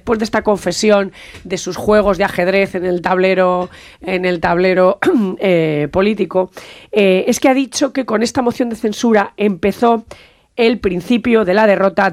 después de esta confesión de sus juegos de ajedrez en el tablero político, es que ha dicho que con esta moción de censura empezó el principio de la derrota